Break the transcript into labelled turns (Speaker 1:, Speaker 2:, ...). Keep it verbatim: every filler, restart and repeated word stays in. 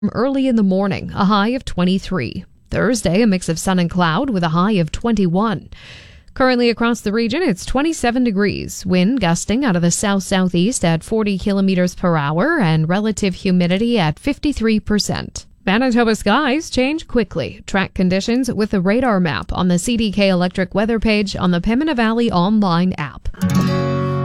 Speaker 1: Early in the morning, a high of twenty-three. Thursday, a mix of sun and cloud with a high of twenty-one. Currently across the region, it's twenty-seven degrees. Wind gusting out of the south-southeast at forty kilometers per hour and relative humidity at fifty-three percent. Manitoba skies change quickly. Track conditions with the radar map on the C D K Electric weather page on the Pembina Valley online app.